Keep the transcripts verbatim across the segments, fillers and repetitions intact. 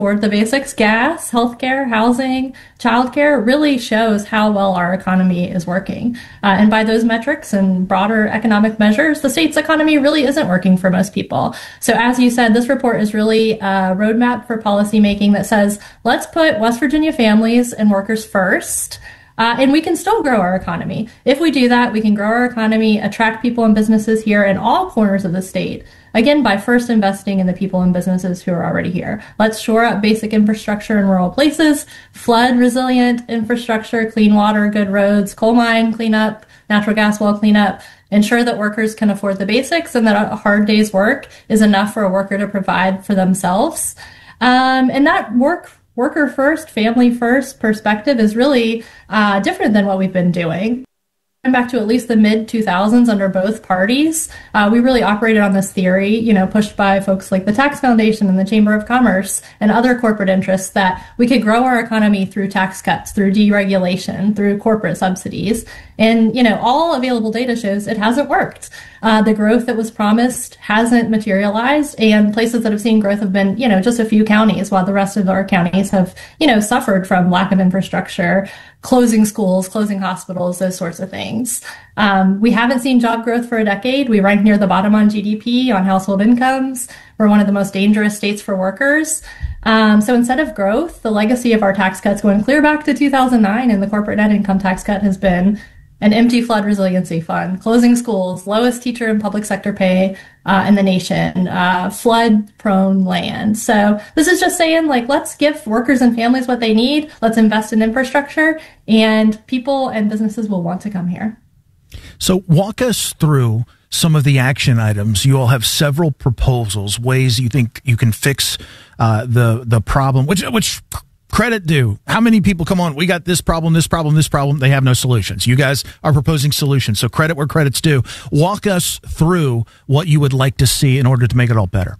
afford the basics, gas, healthcare, housing, childcare, really shows how well our economy is working. Uh, and by those metrics and broader economic measures, the state's economy really isn't working for most people. So as you said, this report is really a roadmap for policymaking that says, let's put West Virginia families and workers first. Uh, and we can still grow our economy. If we do that, we can grow our economy, attract people and businesses here in all corners of the state. Again, by first investing in the people and businesses who are already here. Let's shore up basic infrastructure in rural places, flood resilient infrastructure, clean water, good roads, coal mine cleanup, natural gas well cleanup, ensure that workers can afford the basics and that a hard day's work is enough for a worker to provide for themselves. Um, and that work worker first, family first perspective is really uh, different than what we've been doing. Going back to at least the mid two thousands under both parties, uh, we really operated on this theory, you know, pushed by folks like the Tax Foundation and the Chamber of Commerce and other corporate interests, that we could grow our economy through tax cuts, through deregulation, through corporate subsidies. And, you know, all available data shows it hasn't worked. Uh, the growth that was promised hasn't materialized, and places that have seen growth have been, you know, just a few counties, while the rest of our counties have, you know, suffered from lack of infrastructure, closing schools, closing hospitals, those sorts of things. Um, we haven't seen job growth for a decade. We rank near the bottom on G D P, on household incomes. We're one of the most dangerous states for workers. Um, so instead of growth, the legacy of our tax cuts going clear back to two thousand nine and the corporate net income tax cut has been an empty flood resiliency fund, closing schools, lowest teacher and public sector pay uh, in the nation, uh, flood-prone land. So this is just saying, like, let's give workers and families what they need. Let's invest in infrastructure, and people and businesses will want to come here. So walk us through some of the action items. You all have several proposals, ways you think you can fix uh, the the problem, which which. Credit due. How many people come on? We got this problem, this problem, this problem. They have no solutions. You guys are proposing solutions. So credit where credit's due. Walk us through what you would like to see in order to make it all better.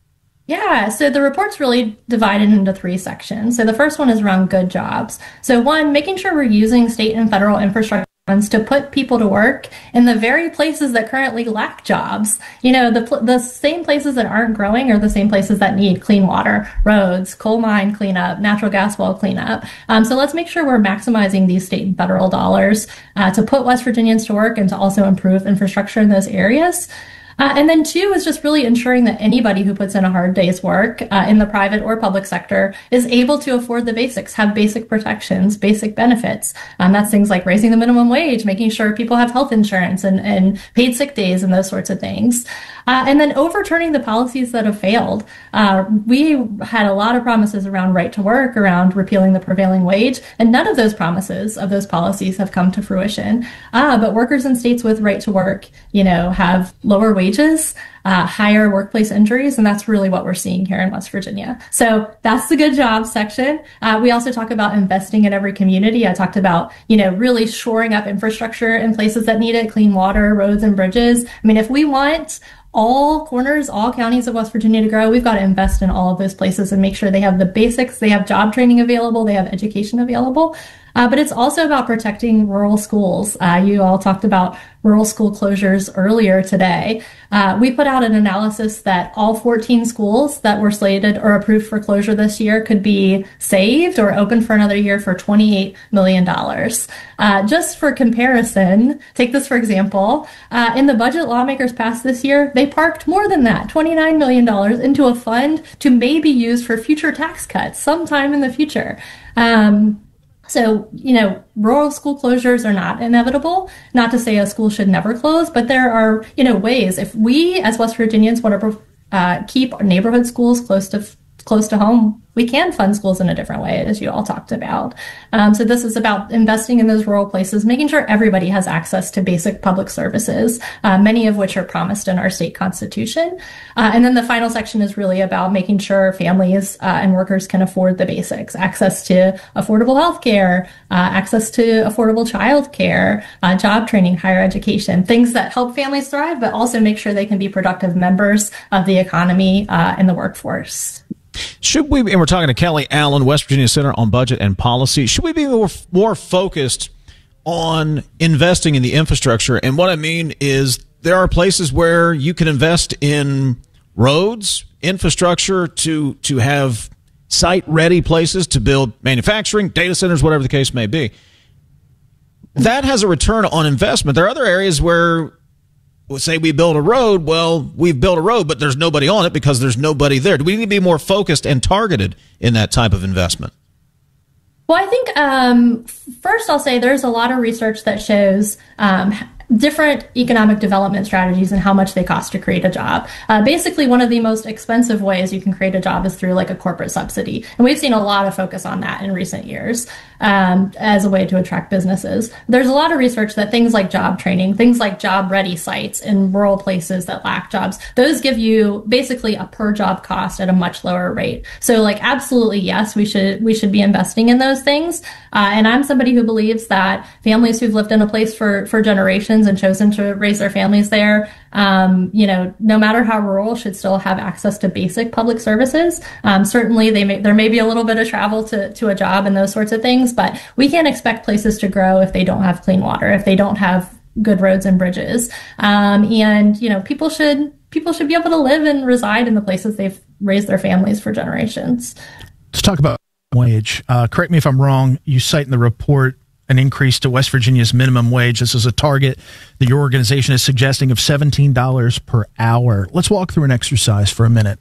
Yeah, so the report's really divided into three sections. So the first one is around good jobs. So one, making sure we're using state and federal infrastructure funds to put people to work in the very places that currently lack jobs. You know, the the same places that aren't growing are the same places that need clean water, roads, coal mine cleanup, natural gas well cleanup. Um, so let's make sure we're maximizing these state and federal dollars uh, to put West Virginians to work and to also improve infrastructure in those areas. Uh, and then two is just really ensuring that anybody who puts in a hard day's work uh, in the private or public sector is able to afford the basics, have basic protections, basic benefits. Um, that's things like raising the minimum wage, making sure people have health insurance and, and paid sick days and those sorts of things. Uh, and then overturning the policies that have failed. Uh, we had a lot of promises around right to work, around repealing the prevailing wage, and none of those promises of those policies have come to fruition. Uh, but workers in states with right to work, you know, have lower wages, uh, higher workplace injuries, and that's really what we're seeing here in West Virginia. So that's the good jobs section. Uh, we also talk about investing in every community. I talked about, you know, really shoring up infrastructure in places that need it, clean water, roads, and bridges. I mean, if we want all corners, all counties of West Virginia to grow, we've got to invest in all of those places and make sure they have the basics, they have job training available, they have education available. Uh, but it's also about protecting rural schools. Uh, you all talked about rural school closures earlier today. Uh, we put out an analysis that all fourteen schools that were slated or approved for closure this year could be saved or open for another year for twenty-eight million dollars. Uh, just for comparison, take this for example, uh, in the budget lawmakers passed this year, they parked more than that, twenty-nine million dollars, into a fund to maybe use for future tax cuts sometime in the future. Um, So, you know, rural school closures are not inevitable. Not to say a school should never close, but there are, you know, ways. If we as West Virginians want to uh, keep neighborhood schools close to close to home, we can fund schools in a different way, as you all talked about. Um, so this is about investing in those rural places, making sure everybody has access to basic public services, uh, many of which are promised in our state constitution. Uh, and then the final section is really about making sure families uh, and workers can afford the basics, access to affordable health care, uh, access to affordable child care, uh, job training, higher education, things that help families thrive, but also make sure they can be productive members of the economy uh, and the workforce. Should we, and we're talking to Kelly Allen, West Virginia Center on Budget and Policy, should we be more, more focused on investing in the infrastructure? And what I mean is there are places where you can invest in roads, infrastructure to to have site-ready places to build manufacturing, data centers, whatever the case may be. That has a return on investment. There are other areas where, well, say we build a road, well, we've built a road, but there's nobody on it because there's nobody there. Do we need to be more focused and targeted in that type of investment? Well, I think um, first I'll say there's a lot of research that shows um, different economic development strategies and how much they cost to create a job. Uh, basically, one of the most expensive ways you can create a job is through like a corporate subsidy. And we've seen a lot of focus on that in recent years um, as a way to attract businesses. There's a lot of research that things like job training, things like job ready sites in rural places that lack jobs, those give you basically a per job cost at a much lower rate. So like, absolutely, yes, we should, we should be investing in those things. Uh, and I'm somebody who believes that families who've lived in a place for, for generations and chosen to raise their families there, um, you know, no matter how rural, should still have access to basic public services. Um, certainly, they may, there may be a little bit of travel to, to a job and those sorts of things, but we can't expect places to grow if they don't have clean water, if they don't have good roads and bridges. Um, and, you know, people should people should be able to live and reside in the places they've raised their families for generations. Let's talk about wage. Uh, correct me if I'm wrong. You cite in the report an increase to West Virginia's minimum wage. This is a target that your organization is suggesting of seventeen dollars per hour. Let's walk through an exercise for a minute.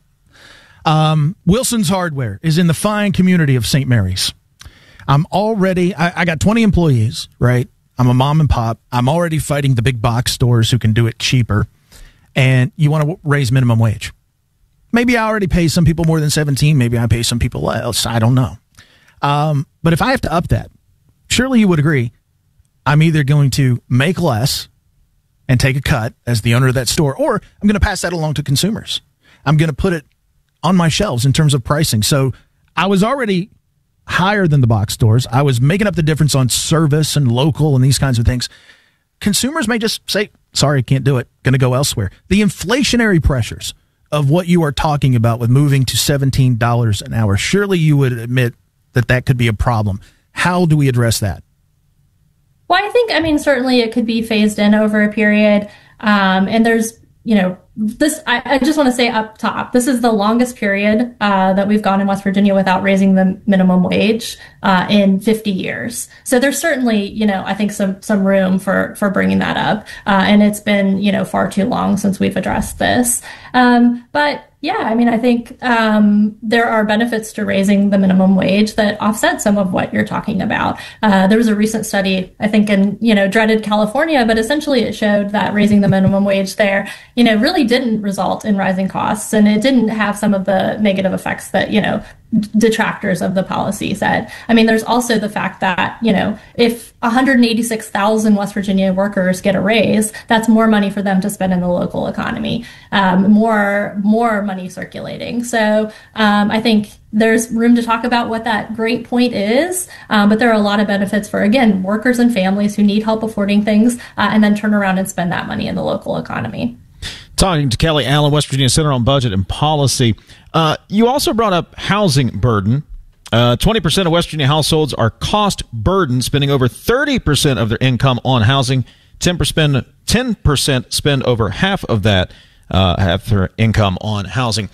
Um, Wilson's Hardware is in the fine community of Saint Mary's. I'm already, I, I got twenty employees, right? I'm a mom and pop. I'm already fighting the big box stores who can do it cheaper. And you want to raise minimum wage. Maybe I already pay some people more than seventeen. Maybe I pay some people less. I don't know. Um, but if I have to up that, surely you would agree, I'm either going to make less and take a cut as the owner of that store, or I'm going to pass that along to consumers. I'm going to put it on my shelves in terms of pricing. So I was already higher than the box stores. I was making up the difference on service and local and these kinds of things. Consumers may just say, sorry, can't do it. Going to go elsewhere. The inflationary pressures of what you are talking about with moving to seventeen dollars an hour, surely you would admit that that could be a problem. How do we address that? Well, I think, I mean, certainly it could be phased in over a period. Um, and there's, you know, this, I, I just want to say up top, this is the longest period uh, that we've gone in West Virginia without raising the minimum wage uh, in fifty years. So there's certainly, you know, I think some some room for for bringing that up. Uh, and it's been, you know, far too long since we've addressed this. Um, but yeah, I mean, I think um, there are benefits to raising the minimum wage that offset some of what you're talking about. Uh, there was a recent study, I think, in, you know, dreaded California, but essentially it showed that raising the minimum wage there, you know, really didn't result in rising costs, and it didn't have some of the negative effects that, you know, detractors of the policy said. I mean, there's also the fact that, you know, if one hundred eighty-six thousand West Virginia workers get a raise, that's more money for them to spend in the local economy, um, more more money circulating. So um, I think there's room to talk about what that great point is, um, but there are a lot of benefits for, again, workers and families who need help affording things uh, and then turn around and spend that money in the local economy. Talking to Kelly Allen, West Virginia Center on Budget and Policy. Uh, you also brought up housing burden. Uh, twenty percent of West Virginia households are cost burdened, spending over thirty percent of their income on housing. ten percent, ten percent spend over half of that, uh, half their income on housing.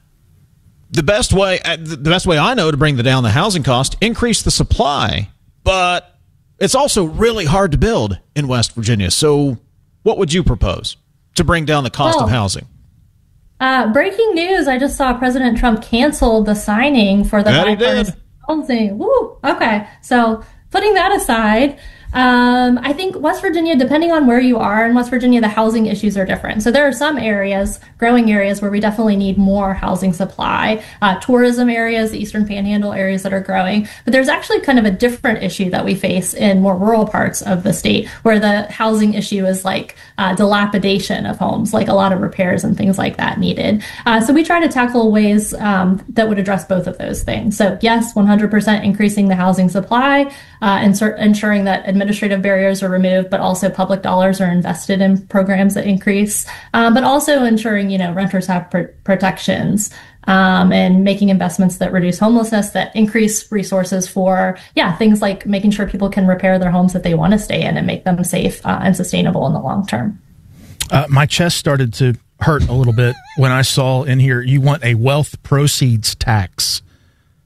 The best way, the best way I know to bring down the housing cost, increase the supply. But it's also really hard to build in West Virginia. So what would you propose to bring down the cost well, of housing? Uh, breaking news, I just saw President Trump canceled the signing for the bipartisan housing. Woo! Okay, so putting that aside, um, I think West Virginia, depending on where you are in West Virginia, the housing issues are different. So there are some areas, growing areas, where we definitely need more housing supply. Uh, tourism areas, the Eastern Panhandle areas that are growing. But there's actually kind of a different issue that we face in more rural parts of the state, where the housing issue is like uh, dilapidation of homes, like a lot of repairs and things like that needed. Uh, so we try to tackle ways um, that would address both of those things. So yes, one hundred percent increasing the housing supply, uh, and insur- ensuring that administrative barriers are removed, but also public dollars are invested in programs that increase, um, but also ensuring, you know, renters have pr- protections, um, and making investments that reduce homelessness, that increase resources for, yeah, things like making sure people can repair their homes that they want to stay in and make them safe uh, and sustainable in the long term. Uh, my chest started to hurt a little bit when I saw in here, you want a wealth proceeds tax.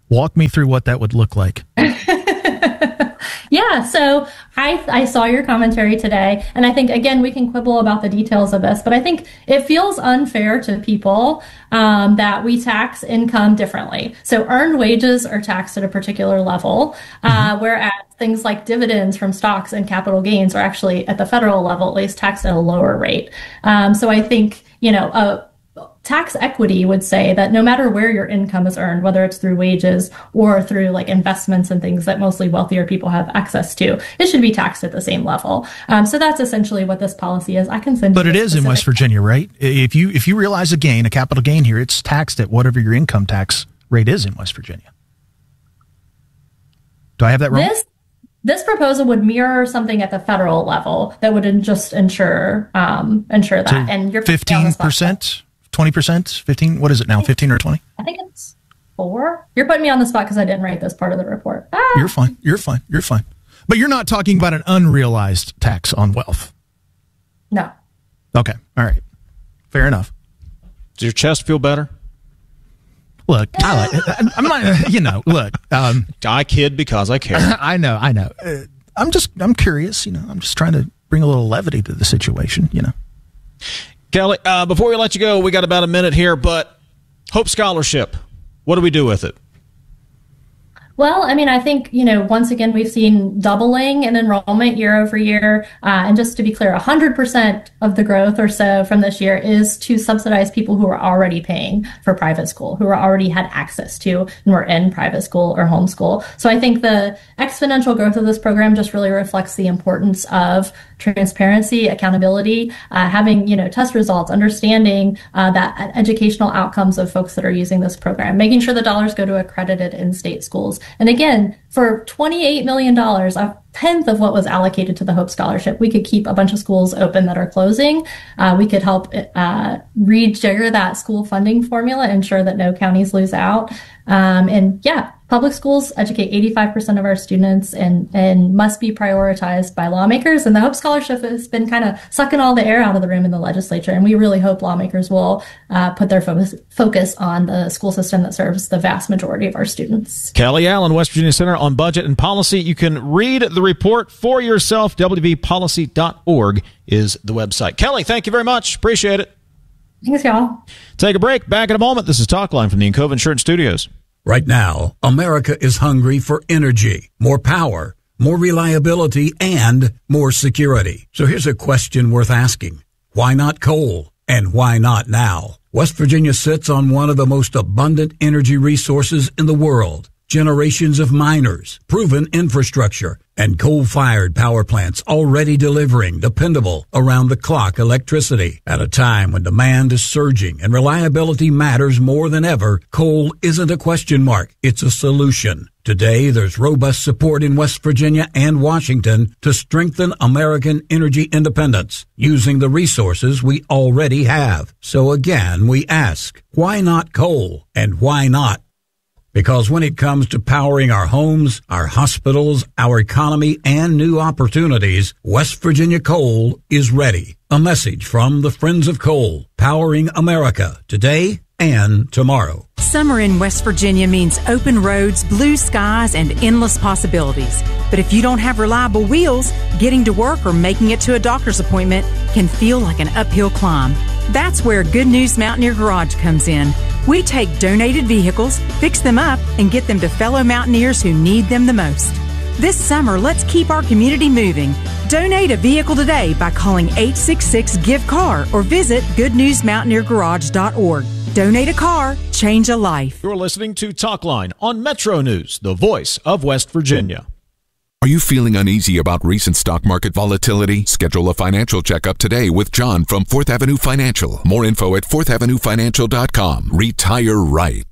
Walk me through what that would look like. Yeah, so I I saw your commentary today, and I think, again, we can quibble about the details of this, but I think it feels unfair to people um, that we tax income differently. So earned wages are taxed at a particular level, uh, mm-hmm. whereas things like dividends from stocks and capital gains are actually, at the federal level, at least, taxed at a lower rate. Um, so I think, you know, a tax equity would say that no matter where your income is earned, whether it's through wages or through like investments and things that mostly wealthier people have access to, it should be taxed at the same level. Um, so that's essentially what this policy is. I can send you. But it is in West Virginia, right? If you if you realize a gain, a capital gain here, it's taxed at whatever your income tax rate is in West Virginia. Do I have that wrong? This This proposal would mirror something at the federal level that would just ensure um, ensure that. So and you're fifteen percent. twenty percent, fifteen, what is it now, fifteen or twenty? I think it's four. You're putting me on the spot because I didn't write this part of the report. Ah. You're fine. You're fine. You're fine. But you're not talking about an unrealized tax on wealth. No. Okay. All right. Fair enough. Does your chest feel better? Look, I like it. I'm not, you know, look. Um, I kid because I care. I know, I know. Uh, I'm just, I'm curious, you know, I'm just trying to bring a little levity to the situation, you know. Kelly, uh, before we let you go, we got about a minute here, but Hope Scholarship, what do we do with it? Well, I mean, I think, you know, once again, we've seen doubling in enrollment year over year. Uh, and just to be clear, one hundred percent of the growth or so from this year is to subsidize people who are already paying for private school, who are already had access to and were in private school or homeschool. So I think the exponential growth of this program just really reflects the importance of transparency, accountability, uh, having, you know, test results, understanding uh, that educational outcomes of folks that are using this program, making sure the dollars go to accredited in-state schools. And again, for twenty-eight million dollars, a tenth of what was allocated to the Hope Scholarship, we could keep a bunch of schools open that are closing. Uh, we could help uh, rejigger that school funding formula, ensure that no counties lose out. Um, and yeah, public schools educate eighty-five percent of our students and, and must be prioritized by lawmakers. And the Hope Scholarship has been kind of sucking all the air out of the room in the legislature. And we really hope lawmakers will uh, put their focus, focus on the school system that serves the vast majority of our students. Kelly Allen, West Virginia Center on Budget and Policy. You can read the report for yourself. W V policy dot org is the website. Kelly, thank you very much. Appreciate it. Thanks, y'all. Take a break. Back in a moment. This is Talkline from the Encova Insurance Studios. Right now, America is hungry for energy, more power, more reliability, and more security. So here's a question worth asking. Why not coal? And why not now? West Virginia sits on one of the most abundant energy resources in the world. Generations of miners, proven infrastructure, and coal-fired power plants already delivering dependable, around-the-clock electricity. At a time when demand is surging and reliability matters more than ever, coal isn't a question mark, it's a solution. Today, there's robust support in West Virginia and Washington to strengthen American energy independence using the resources we already have. So again, we ask, why not coal? And why not? Because when it comes to powering our homes, our hospitals, our economy, and new opportunities, West Virginia Coal is ready. A message from the Friends of Coal, powering America today and tomorrow. Summer in West Virginia means open roads, blue skies, and endless possibilities. But if you don't have reliable wheels, getting to work or making it to a doctor's appointment can feel like an uphill climb. That's where Good News Mountaineer Garage comes in. We take donated vehicles, fix them up, and get them to fellow mountaineers who need them the most. This summer, let's keep our community moving. Donate a vehicle today by calling eight six six, give car or visit good news mountaineer garage dot org. Donate a car, change a life. You're listening to Talkline on Metro News, the voice of West Virginia. Are you feeling uneasy about recent stock market volatility? Schedule a financial checkup today with John from Fourth Avenue Financial. More info at fourth avenue financial dot com. Retire right.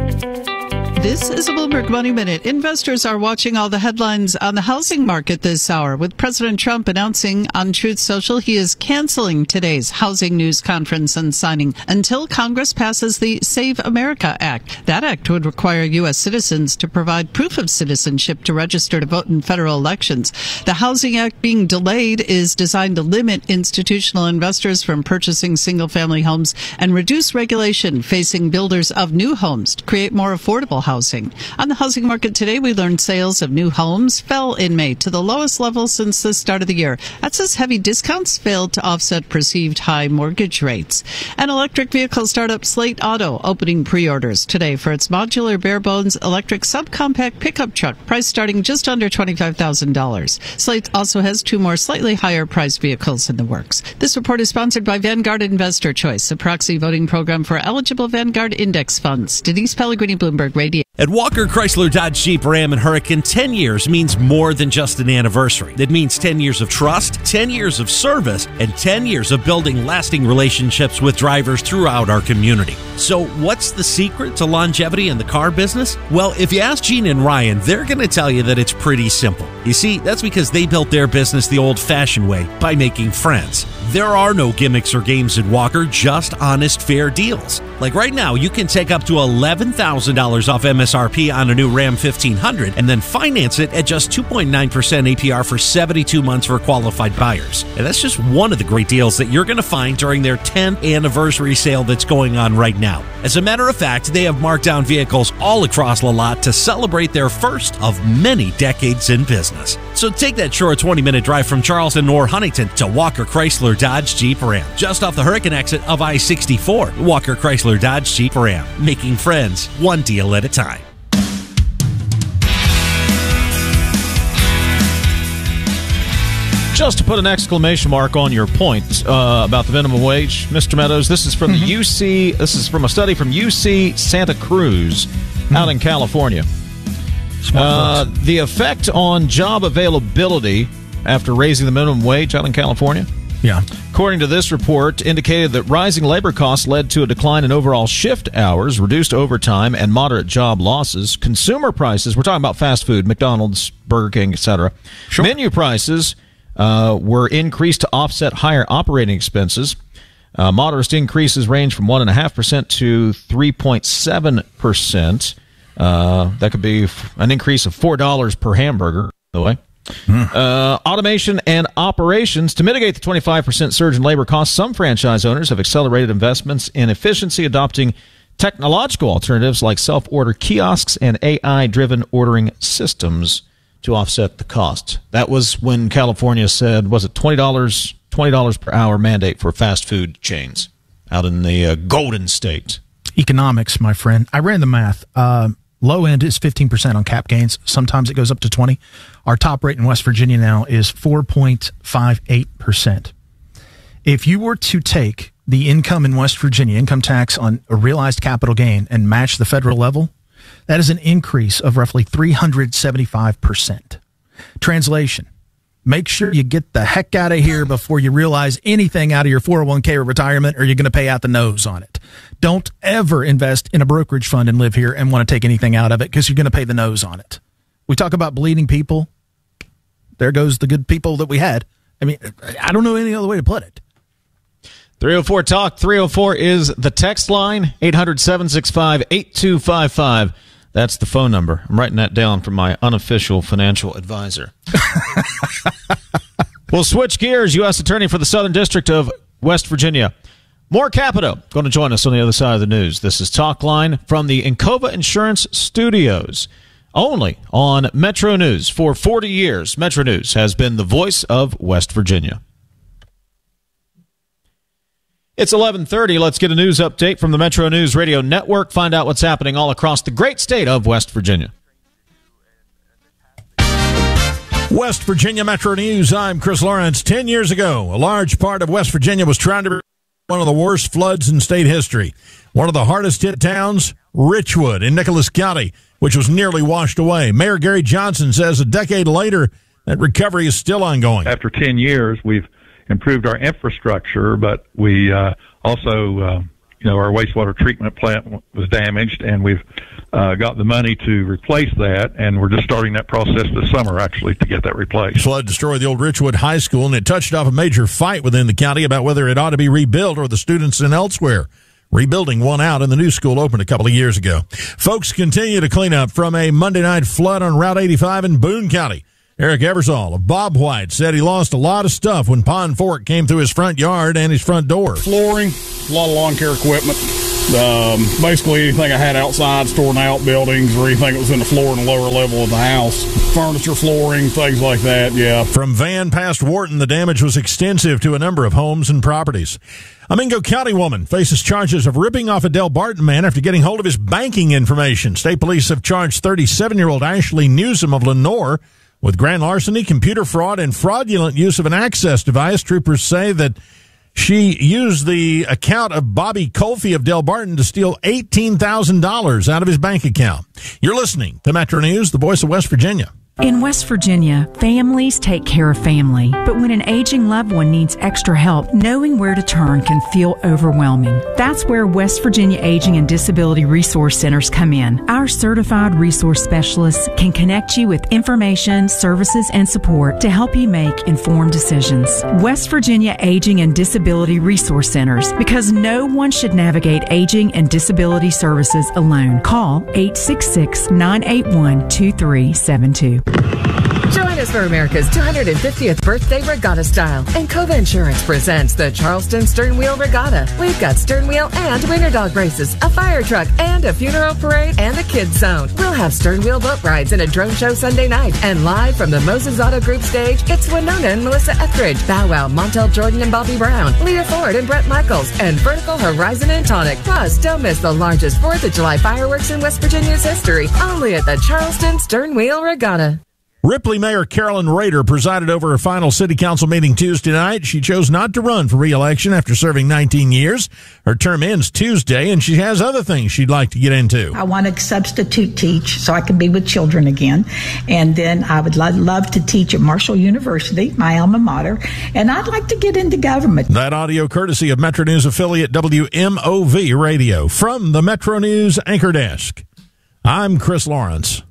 This is a Bloomberg Money Minute. Investors are watching all the headlines on the housing market this hour, with President Trump announcing on Truth Social he is canceling today's housing news conference and signing until Congress passes the Save America Act. That act would require U S citizens to provide proof of citizenship to register to vote in federal elections. The Housing Act being delayed is designed to limit institutional investors from purchasing single-family homes and reduce regulation facing builders of new homes to create more affordable housing. housing. On the housing market today, we learned sales of new homes fell in May to the lowest level since the start of the year. That's as heavy discounts failed to offset perceived high mortgage rates. An electric vehicle startup Slate Auto opening pre-orders today for its modular bare-bones electric subcompact pickup truck, price starting just under twenty-five thousand dollars. Slate also has two more slightly higher priced vehicles in the works. This report is sponsored by Vanguard Investor Choice, a proxy voting program for eligible Vanguard index funds. Denise Pellegrini, Bloomberg Radio. At Walker Chrysler Dodge Jeep Ram and Hurricane, ten years means more than just an anniversary. It means ten years of trust, ten years of service, and ten years of building lasting relationships with drivers throughout our community. So what's the secret to longevity in the car business? Well, if you ask Gene and Ryan, they're going to tell you that it's pretty simple. You see, that's because they built their business the old-fashioned way, by making friends. There are no gimmicks or games at Walker, just honest, fair deals. Like right now, you can take up to eleven thousand dollars off M S R P on a new Ram fifteen hundred and then finance it at just two point nine percent A P R for seventy-two months for qualified buyers. And that's just one of the great deals that you're going to find during their tenth anniversary sale that's going on right now. As a matter of fact, they have marked down vehicles all across the lot to celebrate their first of many decades in business. So take that short twenty-minute drive from Charleston or Huntington to Walker Chrysler Dodge Jeep Ram, just off the Hurricane exit of I sixty-four. Walker Chrysler Dodge Jeep Ram, making friends one deal at a time. Just to put an exclamation mark on your point uh, about the minimum wage, Mister Meadows, this is from mm-hmm. the U C. This is from a study from U C Santa Cruz, mm-hmm. out in California. Uh, the effect on job availability after raising the minimum wage out in California. Yeah. According to this report, indicated that rising labor costs led to a decline in overall shift hours, reduced overtime, and moderate job losses. Consumer prices, we're talking about fast food, McDonald's, Burger King, et cetera. Sure. Menu prices uh, were increased to offset higher operating expenses. Uh, moderate increases range from one point five percent to three point seven percent. Uh, that could be an increase of four dollars per hamburger, by the way. Mm. Uh, automation and operations. To mitigate the twenty-five percent surge in labor costs, some franchise owners have accelerated investments in efficiency, adopting technological alternatives like self-order kiosks and A I-driven ordering systems to offset the cost. That was when California said, was it twenty dollars, twenty dollars per hour mandate for fast food chains out in the uh, Golden State. Economics, my friend. I ran the math. Uh, low end is fifteen percent on cap gains. Sometimes it goes up to twenty. Our top rate in West Virginia now is four point five eight percent. If you were to take the income in West Virginia, income tax on a realized capital gain, and match the federal level, that is an increase of roughly three hundred seventy-five percent. Translation: make sure you get the heck out of here before you realize anything out of your four oh one k or retirement, or you're going to pay out the nose on it. Don't ever invest in a brokerage fund and live here and want to take anything out of it, because you're going to pay the nose on it. We talk about bleeding people. There goes the good people that we had. I mean, I don't know any other way to put it. three oh four talk. three oh four is the text line. eight hundred, seven six five, eight two five five. That's the phone number. I'm writing that down from my unofficial financial advisor. We'll switch gears. U S Attorney for the Southern District of West Virginia, Moore Capito, going to join us on the other side of the news. This is Talk Line from the Encova Insurance Studios, only on Metro News. For forty years, Metro News has been the voice of West Virginia. It's eleven thirty. Let's get a news update from the Metro News Radio Network. Find out what's happening all across the great state of West Virginia. West Virginia Metro News. I'm Chris Lawrence. Ten years ago, a large part of West Virginia was trying to be one of the worst floods in state history. One of the hardest hit towns, Richwood in Nicholas County, which was nearly washed away. Mayor Gary Johnson says a decade later, that recovery is still ongoing. After ten years, we've improved our infrastructure, but we uh, also, uh, you know, our wastewater treatment plant was damaged, and we've uh, got the money to replace that, and we're just starting that process this summer, actually, to get that replaced. Flood destroyed the old Richwood High School, and it touched off a major fight within the county about whether it ought to be rebuilt or the students sent elsewhere. Rebuilding won out, and the new school opened a couple of years ago. Folks continue to clean up from a Monday night flood on Route eighty-five in Boone County. Eric Eversole of Bob White said he lost a lot of stuff when Pond Fork came through his front yard and his front door. Flooring, a lot of lawn care equipment, Um, basically, anything I had outside, stored in outbuildings, or anything that was in the floor and the lower level of the house. Furniture, flooring, things like that, yeah. From Van past Wharton, the damage was extensive to a number of homes and properties. A Mingo County woman faces charges of ripping off a Del Barton man after getting hold of his banking information. State police have charged thirty-seven-year-old Ashley Newsom of Lenore with grand larceny, computer fraud, and fraudulent use of an access device. Troopers say that she used the account of Bobby Colfie of Del Barton to steal eighteen thousand dollars out of his bank account. You're listening to Metro News, the voice of West Virginia. In West Virginia, families take care of family. But when an aging loved one needs extra help, knowing where to turn can feel overwhelming. That's where West Virginia Aging and Disability Resource Centers come in. Our certified resource specialists can connect you with information, services, and support to help you make informed decisions. West Virginia Aging and Disability Resource Centers, because no one should navigate aging and disability services alone. Call eight six six, nine eight one, two three seven two. Join us for America's two hundred fiftieth birthday regatta style. And Cova Insurance presents the Charleston Sternwheel Regatta. We've got sternwheel and winter dog races, a fire truck, and a funeral parade, and a kids zone. We'll have sternwheel boat rides and a drone show Sunday night. And live from the Moses Auto Group stage, it's Winona and Melissa Etheridge, Bow Wow, Montel Jordan and Bobby Brown, Leah Ford and Brett Michaels, and Vertical Horizon and Tonic. Plus, don't miss the largest fourth of July fireworks in West Virginia's history, only at the Charleston Sternwheel Regatta. Ripley Mayor Carolyn Rader presided over her final city council meeting Tuesday night. She chose not to run for re-election after serving nineteen years. Her term ends Tuesday, and she has other things she'd like to get into. I want to substitute teach so I can be with children again. And then I would lo- love to teach at Marshall University, my alma mater. And I'd like to get into government. That audio courtesy of Metro News affiliate W M O V Radio. From the Metro News Anchor Desk, I'm Chris Lawrence.